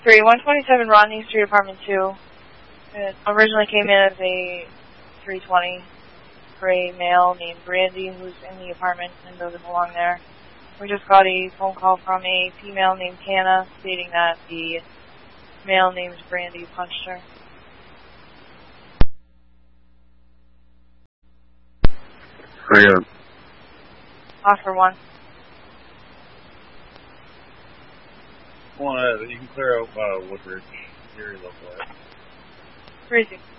3, 127 Rodney Street, apartment 2. It originally came in as a 320 for a male named Brandy who's in the apartment and doesn't belong there. We just got a phone call from a female named Hannah stating that the male named Brandy punched her. Hurry up. Offer 1. You can clear out Woodbridge. Very local. 3-0.